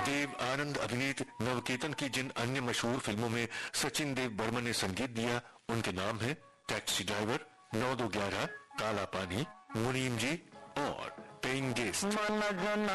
देव आनंद अभिनीत नवकेतन की जिन अन्य मशहूर फिल्मों में सचिन देव बर्मन ने संगीत दिया उनके नाम है टैक्सी ड्राइवर, 9-2-11, काला पानी, मुनीम जी और पेइंग गेस्ट।